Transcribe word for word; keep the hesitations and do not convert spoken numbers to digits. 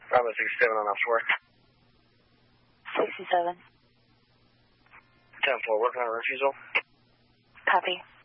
Bravo sixty-seven on off work. sixty-seven. ten four, working on a refusal. Copy.